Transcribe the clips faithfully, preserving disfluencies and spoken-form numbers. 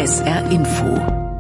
S R Info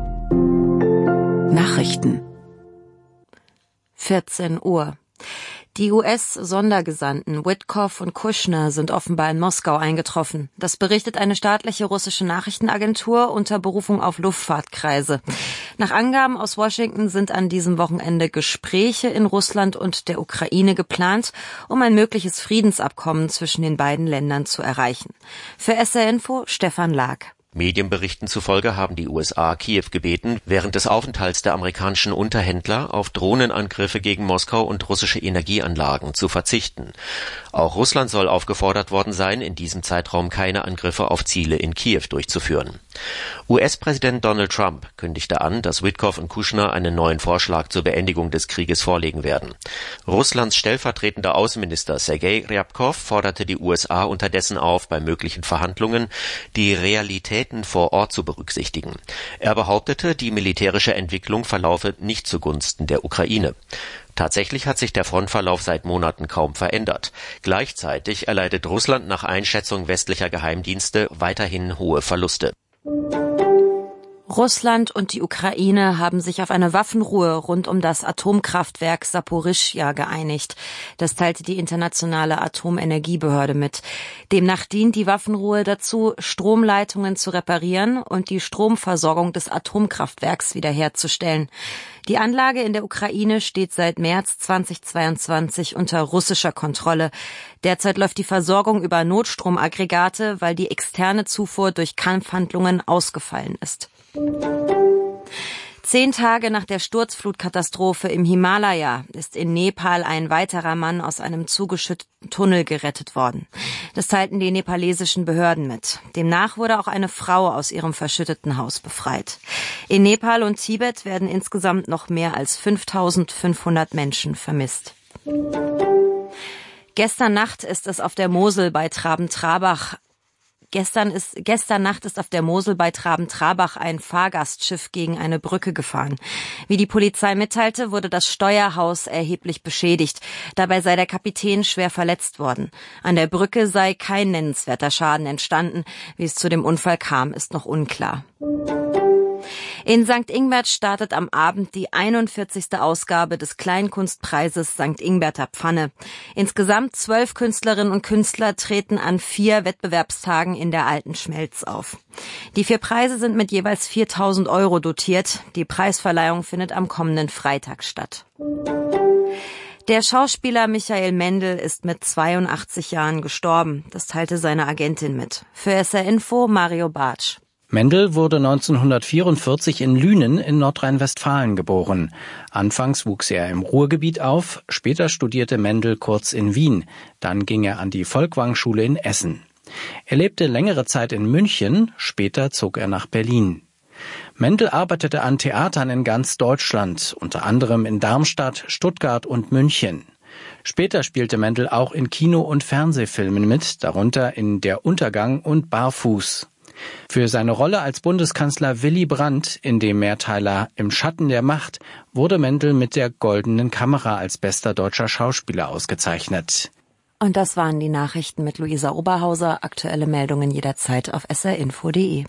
Nachrichten vierzehn Uhr. Die U S-Sondergesandten Witkoff und Kushner sind offenbar in Moskau eingetroffen. Das berichtet eine staatliche russische Nachrichtenagentur unter Berufung auf Luftfahrtkreise. Nach Angaben aus Washington sind an diesem Wochenende Gespräche in Russland und der Ukraine geplant, um ein mögliches Friedensabkommen zwischen den beiden Ländern zu erreichen. Für S R Info Stefan Lag. Medienberichten zufolge haben die U S A Kiew gebeten, während des Aufenthalts der amerikanischen Unterhändler auf Drohnenangriffe gegen Moskau und russische Energieanlagen zu verzichten. Auch Russland soll aufgefordert worden sein, in diesem Zeitraum keine Angriffe auf Ziele in Kiew durchzuführen. U S-Präsident Donald Trump kündigte an, dass Witkoff und Kushner einen neuen Vorschlag zur Beendigung des Krieges vorlegen werden. Russlands stellvertretender Außenminister Sergei Ryabkov forderte die U S A unterdessen auf, bei möglichen Verhandlungen die Realität vor Ort zu berücksichtigen. Er behauptete, die militärische Entwicklung verlaufe nicht zugunsten der Ukraine. Tatsächlich hat sich der Frontverlauf seit Monaten kaum verändert. Gleichzeitig erleidet Russland nach Einschätzung westlicher Geheimdienste weiterhin hohe Verluste. Russland und die Ukraine haben sich auf eine Waffenruhe rund um das Atomkraftwerk Saporischschja geeinigt. Das teilte die internationale Atomenergiebehörde mit. Demnach dient die Waffenruhe dazu, Stromleitungen zu reparieren und die Stromversorgung des Atomkraftwerks wiederherzustellen. Die Anlage in der Ukraine steht seit März zweitausendzweiundzwanzig unter russischer Kontrolle. Derzeit läuft die Versorgung über Notstromaggregate, weil die externe Zufuhr durch Kampfhandlungen ausgefallen ist. Zehn Tage nach der Sturzflutkatastrophe im Himalaya ist in Nepal ein weiterer Mann aus einem zugeschütteten Tunnel gerettet worden. Das teilten die nepalesischen Behörden mit. Demnach wurde auch eine Frau aus ihrem verschütteten Haus befreit. In Nepal und Tibet werden insgesamt noch mehr als fünftausendfünfhundert Menschen vermisst. Gestern Nacht ist es auf der Mosel bei Traben-Trabach Gestern ist, gestern Nacht ist auf der Mosel bei Traben-Trabach ein Fahrgastschiff gegen eine Brücke gefahren. Wie die Polizei mitteilte, wurde das Steuerhaus erheblich beschädigt. Dabei sei der Kapitän schwer verletzt worden. An der Brücke sei kein nennenswerter Schaden entstanden. Wie es zu dem Unfall kam, ist noch unklar. In Sankt Ingbert startet am Abend die einundvierzigste Ausgabe des Kleinkunstpreises Sankt Ingberter Pfanne. Insgesamt zwölf Künstlerinnen und Künstler treten an vier Wettbewerbstagen in der Alten Schmelz auf. Die vier Preise sind mit jeweils viertausend Euro dotiert. Die Preisverleihung findet am kommenden Freitag statt. Der Schauspieler Michael Mendl ist mit zweiundachtzig Jahren gestorben. Das teilte seine Agentin mit. Für S R Info Mario Bartsch. Mendl wurde neunzehnhundertvierundvierzig in Lünen in Nordrhein-Westfalen geboren. Anfangs wuchs er im Ruhrgebiet auf, später studierte Mendl kurz in Wien. Dann ging er an die Folkwang-Schule in Essen. Er lebte längere Zeit in München, später zog er nach Berlin. Mendl arbeitete an Theatern in ganz Deutschland, unter anderem in Darmstadt, Stuttgart und München. Später spielte Mendl auch in Kino- und Fernsehfilmen mit, darunter in Der Untergang und Barfuß. Für seine Rolle als Bundeskanzler Willy Brandt in dem Mehrteiler Im Schatten der Macht wurde Mendl mit der Goldenen Kamera als bester deutscher Schauspieler ausgezeichnet. Und das waren die Nachrichten mit Luisa Oberhauser. Aktuelle Meldungen jederzeit auf s r info punkt d e.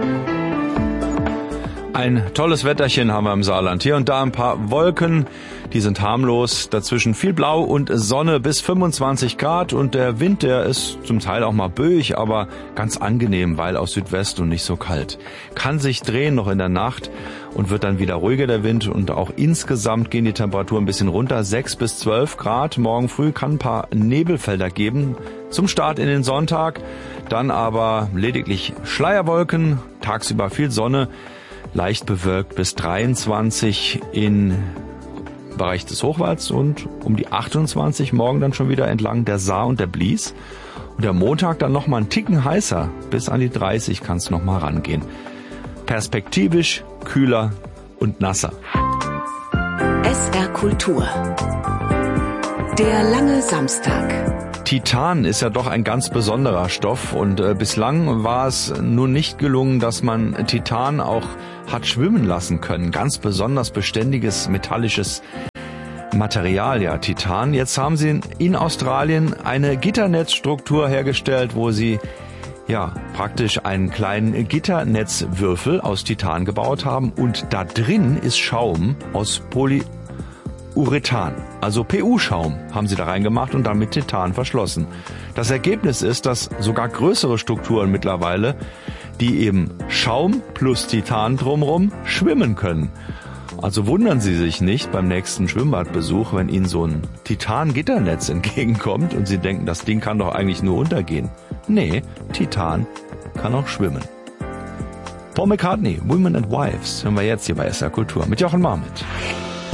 Ein tolles Wetterchen haben wir im Saarland. Hier und da ein paar Wolken, die sind harmlos. Dazwischen viel Blau und Sonne bis fünfundzwanzig Grad. Und der Wind, der ist zum Teil auch mal böig, aber ganz angenehm, weil aus Südwest und nicht so kalt. Kann sich drehen noch in der Nacht und wird dann wieder ruhiger, der Wind. Und auch insgesamt gehen die Temperaturen ein bisschen runter. sechs bis zwölf Grad. Morgen früh kann ein paar Nebelfelder geben zum Start in den Sonntag. Dann aber lediglich Schleierwolken, tagsüber viel Sonne. Leicht bewölkt bis dreiundzwanzig im Bereich des Hochwalds und um die achtundzwanzig morgen dann schon wieder entlang der Saar und der Blies. Und der Montag dann nochmal einen Ticken heißer, bis an die dreißig kann es nochmal rangehen. Perspektivisch kühler und nasser. S R Kultur. Der lange Samstag. Titan ist ja doch ein ganz besonderer Stoff und äh, bislang war es nun nicht gelungen, dass man Titan auch hat schwimmen lassen können. Ganz besonders beständiges metallisches Material, ja, Titan. Jetzt haben sie in Australien eine Gitternetzstruktur hergestellt, wo sie ja, praktisch einen kleinen Gitternetzwürfel aus Titan gebaut haben und da drin ist Schaum aus Polyurethan. Also P U-Schaum haben sie da reingemacht und dann mit Titan verschlossen. Das Ergebnis ist, dass sogar größere Strukturen mittlerweile, die eben Schaum plus Titan drumherum schwimmen können. Also wundern Sie sich nicht beim nächsten Schwimmbadbesuch, wenn Ihnen so ein Titan-Gitternetz entgegenkommt und Sie denken, das Ding kann doch eigentlich nur untergehen. Nee, Titan kann auch schwimmen. Paul McCartney, Women and Wives, hören wir jetzt hier bei S R Kultur mit Jochen Marmit.